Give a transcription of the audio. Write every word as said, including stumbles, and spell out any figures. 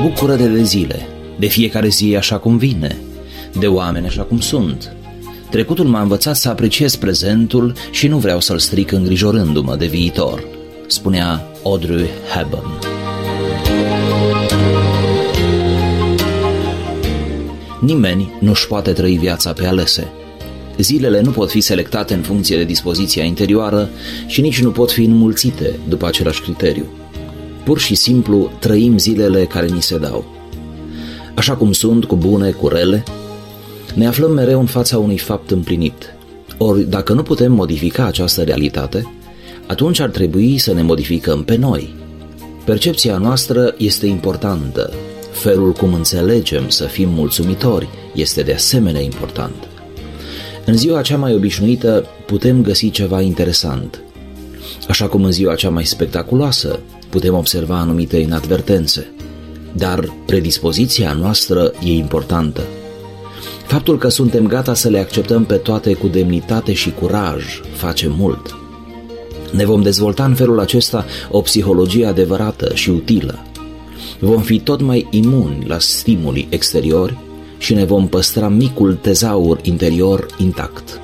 bucură-te de zile, de fiecare zi așa cum vine, de oameni așa cum sunt. Trecutul m-a învățat să apreciez prezentul și nu vreau să-l stric îngrijorându-mă de viitor, spunea Audrey Hepburn. Nimeni nu-și poate trăi viața pe alese. Zilele nu pot fi selectate în funcție de dispoziția interioară și nici nu pot fi înmulțite după același criteriu. Pur și simplu trăim zilele care ni se dau. Așa cum sunt, cu bune, cu rele, ne aflăm mereu în fața unui fapt împlinit. Ori, dacă nu putem modifica această realitate, atunci ar trebui să ne modificăm pe noi. Percepția noastră este importantă. Felul cum înțelegem să fim mulțumitori este de asemenea important. În ziua cea mai obișnuită putem găsi ceva interesant. Așa cum în ziua cea mai spectaculoasă putem observa anumite inadvertențe. Dar predispoziția noastră e importantă. Faptul că suntem gata să le acceptăm pe toate cu demnitate și curaj face mult. Ne vom dezvolta în felul acesta o psihologie adevărată și utilă. Vom fi tot mai imuni la stimuli exteriori și ne vom păstra micul tezaur interior intact.